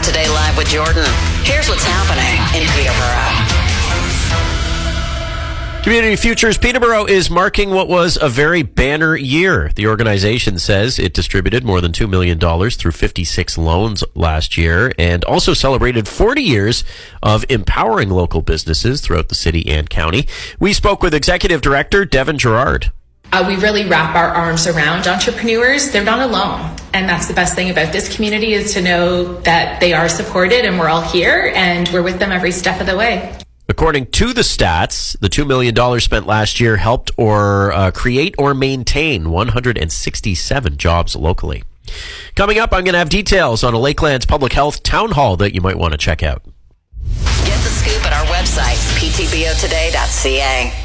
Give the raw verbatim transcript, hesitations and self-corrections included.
Today Live with Jordan. Here's what's happening in Peterborough. Community Futures Peterborough is marking what was a very banner year. The organization says it distributed more than two million dollars through fifty-six loans last year and also celebrated forty years of empowering local businesses throughout the city and county. We spoke with Executive Director Devin Gerard. Uh, we really wrap our arms around entrepreneurs. They're not alone. And that's the best thing about this community is to know that they are supported and we're all here and we're with them every step of the way. According to the stats, the two million dollars spent last year helped or uh, create or maintain one hundred sixty-seven jobs locally. Coming up, I'm going to have details on a Lakelands Public Health Town Hall that you might want to check out. Get the scoop at our website, p t b o today dot c a.